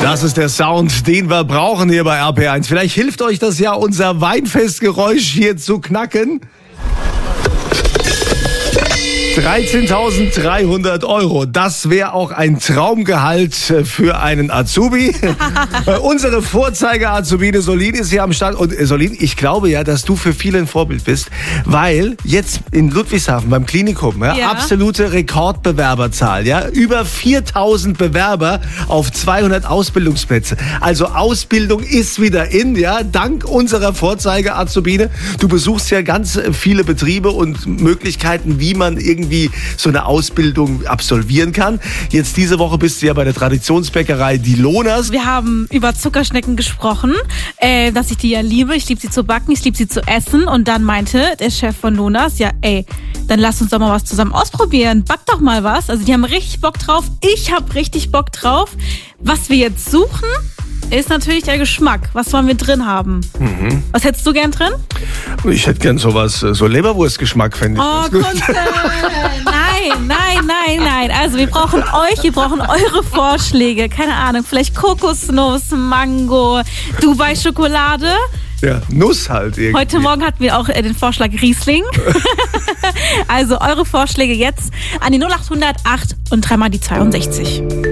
Das ist der Sound, den wir brauchen hier bei RP1. Vielleicht hilft euch das ja, unser Weinfestgeräusch hier zu knacken. 13.300 €. Das wäre auch ein Traumgehalt für einen Azubi. Unsere Vorzeige-Azubine Solin ist hier am Start. Und Solin, ich glaube ja, dass du für viele ein Vorbild bist, weil jetzt in Ludwigshafen beim Klinikum, absolute Rekordbewerberzahl, über 4.000 Bewerber auf 200 Ausbildungsplätze. Also Ausbildung ist wieder in, dank unserer Vorzeige-Azubine. Du besuchst ja ganz viele Betriebe und Möglichkeiten, wie man irgendwie so eine Ausbildung absolvieren kann. Jetzt diese Woche bist du ja bei der Traditionsbäckerei Die Lohners. Wir haben über Zuckerschnecken gesprochen, dass ich die ja liebe. Ich liebe sie zu backen, ich liebe sie zu essen. Und dann meinte der Chef von Lohners, dann lass uns doch mal was zusammen ausprobieren. Back doch mal was. Also die haben richtig Bock drauf. Ich habe richtig Bock drauf. Was wir jetzt suchen, ist natürlich der Geschmack. Was wollen wir drin haben? Was hättest du gern drin? Ich hätte gern sowas, so Leberwurstgeschmack, fände ich. Oh, Kunze! Nein. Also wir brauchen eure Vorschläge. Keine Ahnung, vielleicht Kokosnuss, Mango, Dubai-Schokolade. Ja, Nuss halt irgendwie. Heute Morgen hatten wir auch den Vorschlag Riesling. Also eure Vorschläge jetzt an die 0800 8 und 3 mal die 62.